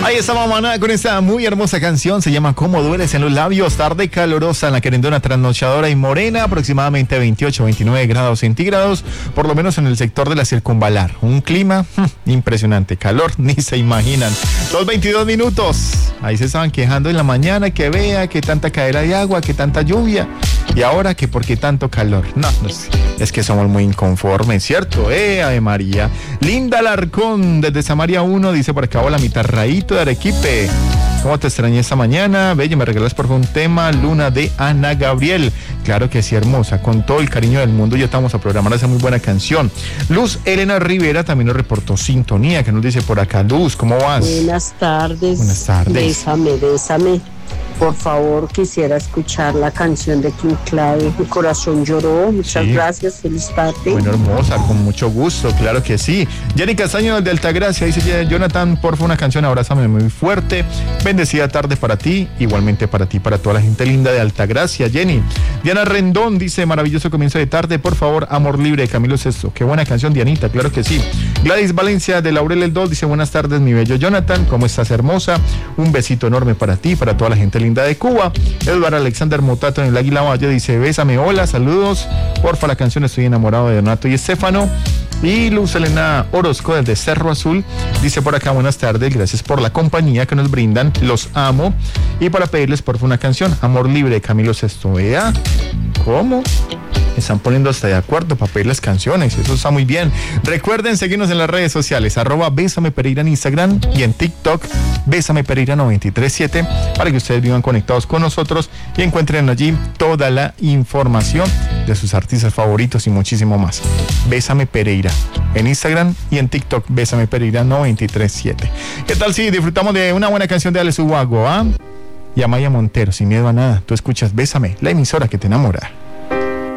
Ahí estamos, maná, con esta muy hermosa canción. Se llama Cómo dueles en los labios. Tarde calurosa en la querendona trasnochadora y morena. Aproximadamente 28, 29 grados centígrados. Por lo menos en el sector de la circunvalar. Un clima impresionante. Calor, ni se imaginan. 2:22 minutos. Ahí se estaban quejando en la mañana. Que vea, que tanta caída de agua, que tanta lluvia. Y ahora que por qué tanto calor. No sé. Es que somos muy inconformes, ¿cierto? Ave María. Linda Alarcón, desde Samaria 1, dice por acá, hola, mi tarraíto de Arequipe. ¿Cómo te extrañé esta mañana? Bella, me regalas por favor un tema, Luna de Ana Gabriel. Claro que sí, hermosa. Con todo el cariño del mundo, ya estamos a programar esa muy buena canción. Luz Elena Rivera también nos reportó sintonía, que nos dice por acá. Luz, ¿cómo vas? Buenas tardes. Buenas tardes. Bésame. Por favor, quisiera escuchar la canción de King Clave, Mi corazón lloró. Muchas gracias, feliz tarde. Bueno, hermosa, con mucho gusto, claro que sí. Jenny Castaño de Altagracia dice, Jonathan, por favor, una canción, abrázame muy fuerte. Bendecida tarde para ti, igualmente para ti, para toda la gente linda de Altagracia, Jenny. Diana Rendón dice, maravilloso comienzo de tarde, por favor, Amor Libre de Camilo Sesto. Qué buena canción, Dianita, claro que sí. Gladys Valencia de Laurel El Dol dice, buenas tardes, mi bello Jonathan, ¿cómo estás, hermosa? Un besito enorme para ti, para toda la gente linda de Cuba. Eduardo Alexander Motato en el Águila Valle dice, bésame, hola, saludos, porfa la canción Estoy enamorado de Donato y Estefano. Y Luz Elena Orozco desde Cerro Azul dice por acá, buenas tardes, gracias por la compañía que nos brindan, los amo, y para pedirles porfa una canción, Amor Libre de Camilo Sesto. Vea, ¿cómo? Están poniendo hasta de acuerdo para pedir las canciones, eso está muy bien. Recuerden seguirnos en las redes sociales, @Bésame Pereira en Instagram y en TikTok, Bésame Pereira 937, para que ustedes vivan conectados con nosotros y encuentren allí toda la información de sus artistas favoritos y muchísimo más. Bésame Pereira en Instagram y en TikTok, Bésame Pereira 937. ¿Qué tal si disfrutamos de una buena canción de Alex Ubago, y Amaya Montero, Sin Miedo a Nada? Tú escuchas Bésame, la emisora que te enamora.